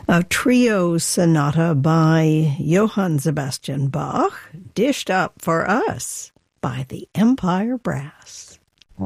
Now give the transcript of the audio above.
A trio sonata by Johann Sebastian Bach, dished up for us by the Empire Brass.